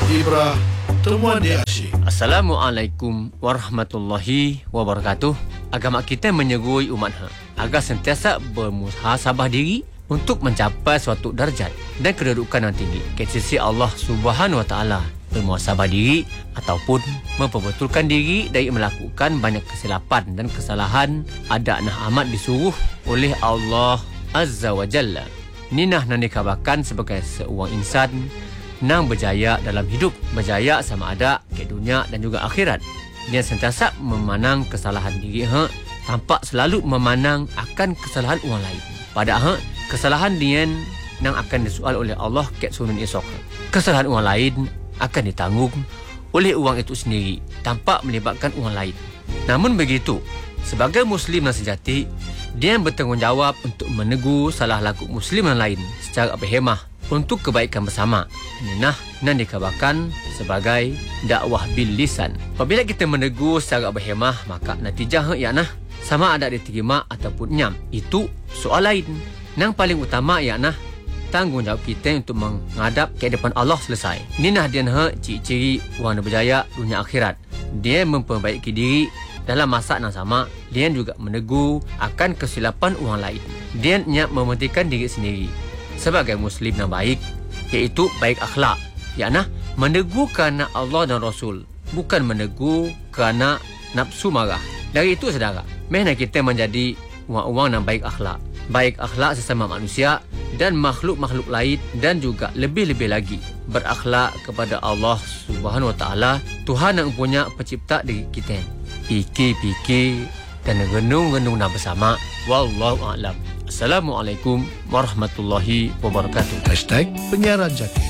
Ibrah, temuan dia asyik. Assalamualaikum warahmatullahi wabarakatuh. Agama kita menyuruh umat agar sentiasa bermuhasabah diri untuk mencapai suatu darjat dan kedudukan yang tinggi ke sisi Allah Subhanahu Wa Taala. Bermuhasabah diri ataupun memperbetulkan diri dari melakukan banyak kesilapan dan kesalahan ada amat disuruh oleh Allah Azza wa Jalla. Ninah nan dikabarkan sebagai seorang insan nang berjaya dalam hidup, berjaya sama ada ke dunia dan juga akhirat. Dia sentiasa memandang kesalahan diri tampak selalu memandang akan kesalahan orang lain. Padahal kesalahan dia nang akan disoal oleh Allah ke sunun esok. Kesalahan orang lain akan ditanggung oleh orang itu sendiri tanpa melibatkan orang lain. Namun begitu, sebagai Muslim yang sejati, dia bertanggungjawab untuk menegur salah laku Muslim yang lain secara berhemah untuk kebaikan bersama. Ini nan dikabarkan sebagai dakwah bil lisan. Apabila kita menegur secara berhemah, maka natijah ialah sama ada diterima ataupun nyam. Itu soal lain. Yang paling utama ialah tanggungjawab kita untuk menghadap ke depan Allah selesai. Ini dia ciri-ciri orang berjaya dunia akhirat. Dia memperbaiki diri dalam masa yang sama. Dia juga menegur akan kesilapan orang lain. Dia mementingkan diri sendiri sebagai Muslim yang baik, iaitu baik akhlak, iaitu menegur kerana Allah dan Rasul, bukan menegur kerana nafsu marah. Dari itu saudara, mehna kita menjadi orang-orang yang baik akhlak. Baik akhlak sesama manusia dan makhluk-makhluk lain, dan juga lebih-lebih lagi berakhlak kepada Allah Subhanahu Wa Taala, Tuhan yang punya pencipta diri kita. Fikir-fikir dan renung-renung bersama. Wallahu a'lam. Assalamualaikum warahmatullahi wabarakatuh. #penyiaran jati.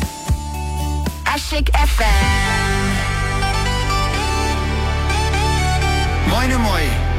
Asyik FM. Mooi.